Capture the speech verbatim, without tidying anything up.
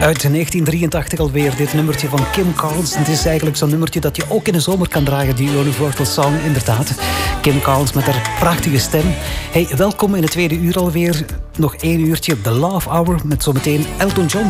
Uit negentien drieëntachtig alweer, dit nummertje van Kim Carnes. Het is eigenlijk zo'n nummertje dat je ook in de zomer kan dragen, die Universal Song, inderdaad. Kim Carnes met haar prachtige stem. Hey, welkom in het tweede uur alweer. Nog één uurtje, The Love Hour, met zometeen Elton John.